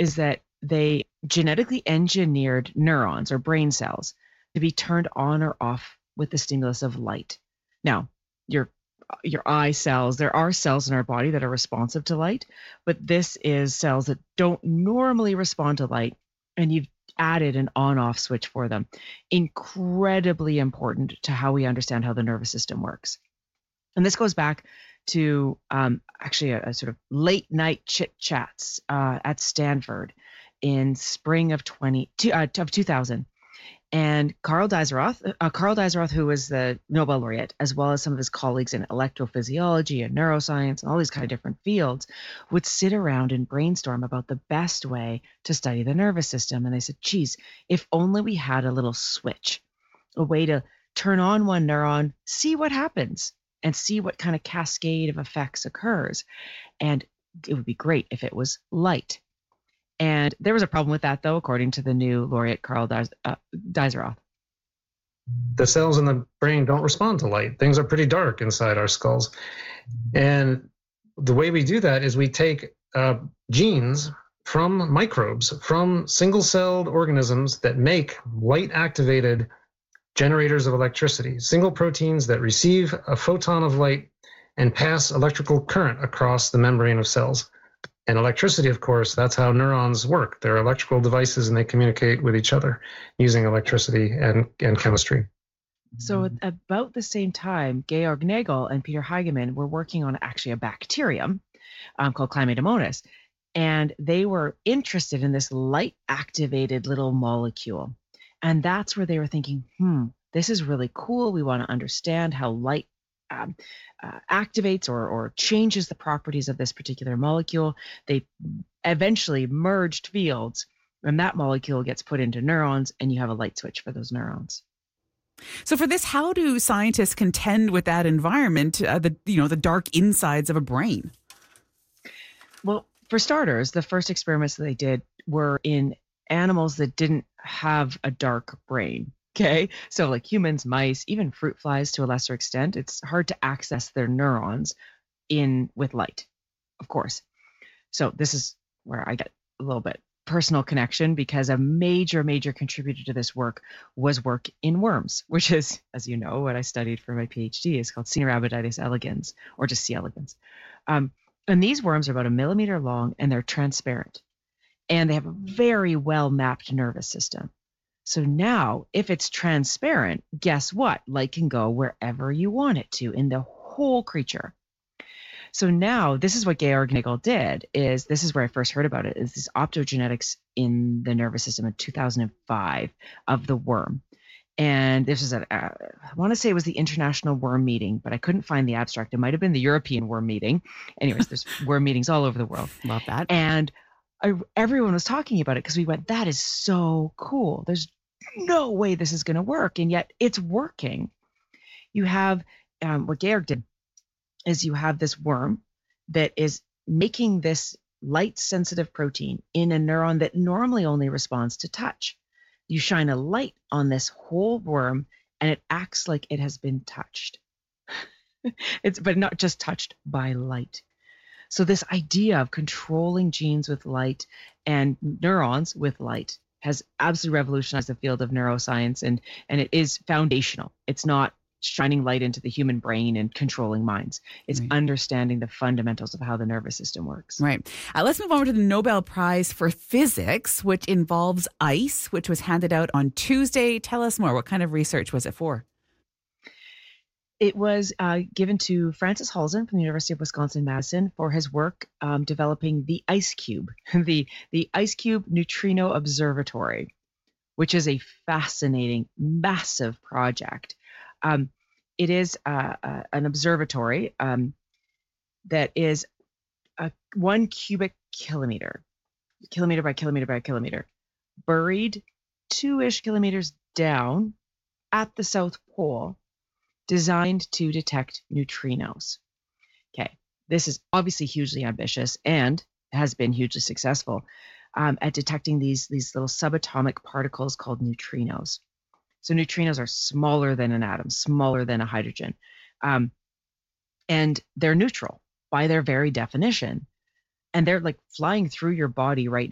is that they genetically engineered neurons or brain cells to be turned on or off with the stimulus of light. Now, your eye cells, there are cells in our body that are responsive to light, but this is cells that don't normally respond to light, and you've added an on-off switch for them. Incredibly important to how we understand how the nervous system works. And this goes back to actually a sort of late night chit chats at Stanford in spring of 2000. And Carl Deisseroth, who was the Nobel laureate, as well as some of his colleagues in electrophysiology and neuroscience and all these kind of different fields, would sit around and brainstorm about the best way to study the nervous system. And they said, geez, if only we had a little switch, a way to turn on one neuron, see what happens, and see what kind of cascade of effects occurs. And it would be great if it was light. And there was a problem with that, though, according to the new laureate, Carl Deisseroth. The cells in the brain don't respond to light. Things are pretty dark inside our skulls. And the way we do that is we take genes from microbes, from single-celled organisms that make light-activated generators of electricity, single proteins that receive a photon of light and pass electrical current across the membrane of cells. And electricity, of course, that's how neurons work. They're electrical devices and they communicate with each other using electricity and chemistry. So at about the same time, Georg Nagel and Peter Heigemann were working on actually a bacterium called Chlamydomonas. And they were interested in this light-activated little molecule. And that's where they were thinking, this is really cool. We want to understand how light activates or changes the properties of this particular molecule. They eventually merged fields, and that molecule gets put into neurons, and you have a light switch for those neurons. So for this, how do scientists contend with that environment, the dark insides of a brain? Well, for starters, the first experiments that they did were in animals that didn't have a dark brain. Okay, so like humans, mice, even fruit flies to a lesser extent, it's hard to access their neurons with light, of course. So this is where I get a little bit personal connection, because a major contributor to this work was work in worms, which is, as you know, what I studied for my PhD. Is called Caenorhabditis elegans, or just C. elegans. And these worms are about 1 millimeter long, and they're transparent. And they have a very well mapped nervous system. So now, if it's transparent, guess what? Light can go wherever you want it to in the whole creature. So now, this is what Georg Nagel did. This is where I first heard about it. Is this optogenetics in the nervous system in 2005 of the worm. And this was I want to say it was the International Worm Meeting, but I couldn't find the abstract. It might have been the European Worm Meeting. Anyways, there's worm meetings all over the world. Love that. And everyone was talking about it because we went, that is so cool. There's no way this is going to work. And yet it's working. You have what Georg did is you have this worm that is making this light sensitive protein in a neuron that normally only responds to touch. You shine a light on this whole worm and it acts like it has been touched. But not just touched by light. So this idea of controlling genes with light and neurons with light has absolutely revolutionized the field of neuroscience, and it is foundational. It's not shining light into the human brain and controlling minds. It's understanding the fundamentals of how the nervous system works. Right. Let's move over to the Nobel Prize for Physics, which involves ice, which was handed out on Tuesday. Tell us more. What kind of research was it for? It was given to Francis Halzen from the University of Wisconsin-Madison for his work developing the IceCube, the IceCube Neutrino Observatory, which is a fascinating, massive project. It is an observatory that is 1 cubic kilometer by kilometer by kilometer, buried 2-ish kilometers down at the South Pole, designed to detect neutrinos. Okay, this is obviously hugely ambitious and has been hugely successful at detecting these little subatomic particles called neutrinos. So neutrinos are smaller than an atom, smaller than a hydrogen, and they're neutral by their very definition. And they're like flying through your body right